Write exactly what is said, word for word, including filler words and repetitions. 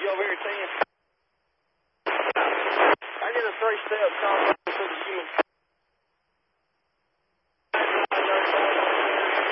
You over here ten? I get a three-step contact for the human.